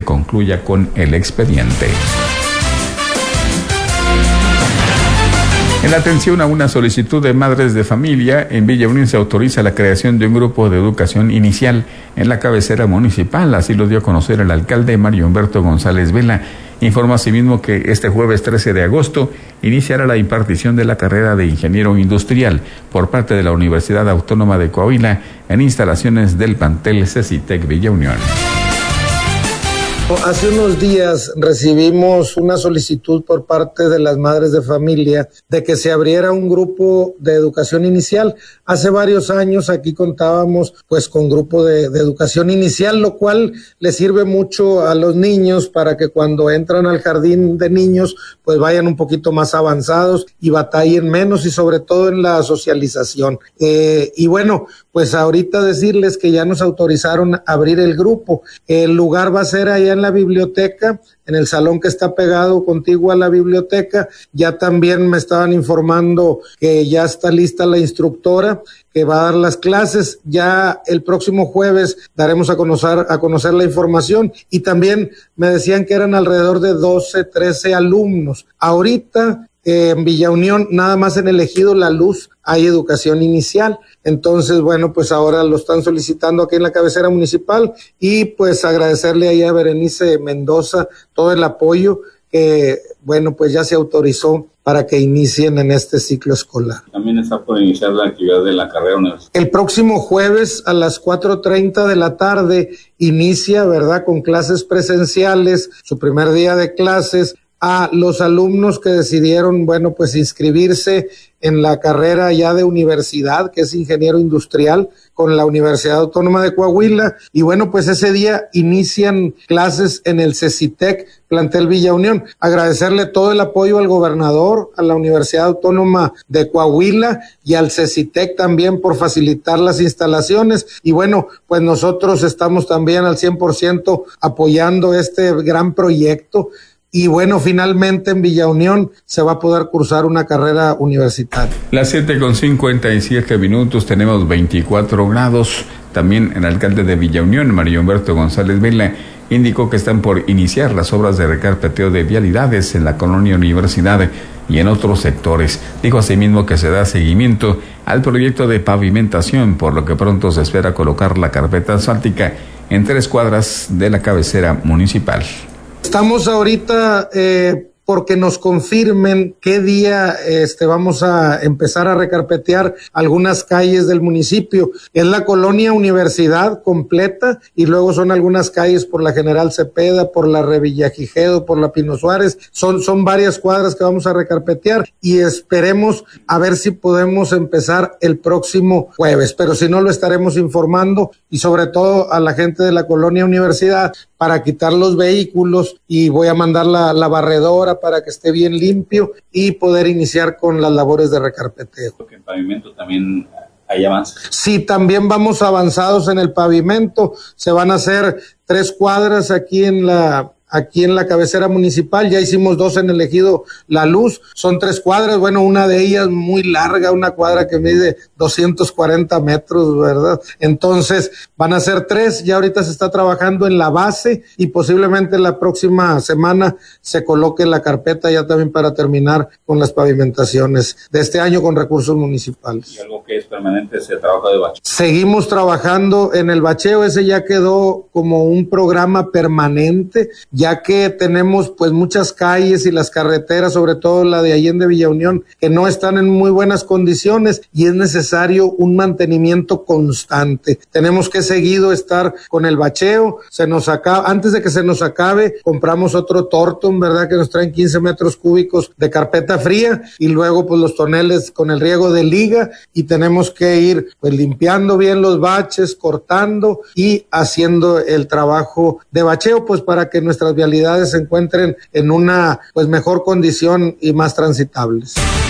concluya con el expediente. En atención a una solicitud de madres de familia, en Villa Unión se autoriza la creación de un grupo de educación inicial en la cabecera municipal. Así lo dio a conocer el alcalde Mario Humberto González Vela. Informó asimismo que este jueves 13 de agosto iniciará la impartición de la carrera de ingeniero industrial por parte de la Universidad Autónoma de Coahuila en instalaciones del plantel CECITEC Villa Unión. Hace unos días recibimos una solicitud por parte de las madres de familia de que se abriera un grupo de educación inicial. Hace varios años aquí contábamos pues con grupo de educación inicial, lo cual le sirve mucho a los niños para que cuando entran al jardín de niños pues vayan un poquito más avanzados y batallen menos, y sobre todo en la socialización. Y bueno, pues ahorita decirles que ya nos autorizaron a abrir el grupo. El lugar va a ser allá en la biblioteca, en el salón que está pegado contiguo a la biblioteca. Ya también me estaban informando que ya está lista la instructora que va a dar las clases. Ya el próximo jueves daremos a conocer la información, y también me decían que eran alrededor de 12, 13 alumnos. Ahorita en Villa Unión, nada más en el ejido La Luz, hay educación inicial. Entonces, bueno, pues ahora lo están solicitando aquí en la cabecera municipal, y pues agradecerle ahí a Berenice Mendoza todo el apoyo que, bueno, pues ya se autorizó para que inicien en este ciclo escolar. También está por iniciar la actividad de la carrera universitaria. El próximo jueves a las 4:30 de la tarde inicia, ¿verdad?, con clases presenciales, su primer día de clases, a los alumnos que decidieron, bueno, pues inscribirse en la carrera ya de universidad, que es ingeniero industrial, con la Universidad Autónoma de Coahuila. Y bueno, pues ese día inician clases en el CECITEC, plantel Villa Unión. Agradecerle todo el apoyo al gobernador, a la Universidad Autónoma de Coahuila y al CECITEC también por facilitar las instalaciones. Y bueno, pues nosotros estamos también al 100% apoyando este gran proyecto. Y bueno, finalmente en Villa Unión se va a poder cursar una carrera universitaria. Las 7:57, tenemos 24 grados. También el alcalde de Villa Unión, Mario Humberto González Vela, indicó que están por iniciar las obras de recarpeteo de vialidades en la colonia Universidad y en otros sectores. Dijo asimismo que se da seguimiento al proyecto de pavimentación, por lo que pronto se espera colocar la carpeta asfáltica en 3 cuadras de la cabecera municipal. Estamos ahorita porque nos confirmen qué día vamos a empezar a recarpetear algunas calles del municipio. Es la colonia Universidad completa, y luego son algunas calles por la General Cepeda, por la Revillagigedo, por la Pino Suárez. Son varias cuadras que vamos a recarpetear, y esperemos a ver si podemos empezar el próximo jueves, pero si no lo estaremos informando, y sobre todo a la gente de la colonia Universidad para quitar los vehículos, y voy a mandar la barredora para que esté bien limpio y poder iniciar con las labores de recarpeteo. Porque el pavimento también hay avance. Sí, también vamos avanzados en el pavimento. Se van a hacer 3 cuadras aquí en la cabecera municipal. Ya hicimos 2 en el ejido La Luz, son 3 cuadras, bueno, una de ellas muy larga, una cuadra que mide 240 metros, ¿verdad? Entonces van a ser 3, ya ahorita se está trabajando en la base, y posiblemente la próxima semana se coloque la carpeta ya también para terminar con las pavimentaciones de este año con recursos municipales. ¿Y algo que es permanente, se trabaja de bacheo? Seguimos trabajando en el bacheo, ese ya quedó como un programa permanente, ya que tenemos pues muchas calles y las carreteras, sobre todo la de Allende Villa Unión, que no están en muy buenas condiciones, y es necesario un mantenimiento constante. Tenemos que seguido estar con el bacheo. Antes de que se nos acabe, compramos otro Torton, ¿verdad?, que nos traen 15 metros cúbicos de carpeta fría, y luego pues los toneles con el riego de liga, y tenemos que ir pues limpiando bien los baches, cortando y haciendo el trabajo de bacheo, pues para que nuestras vialidades se encuentren en una pues mejor condición y más transitables.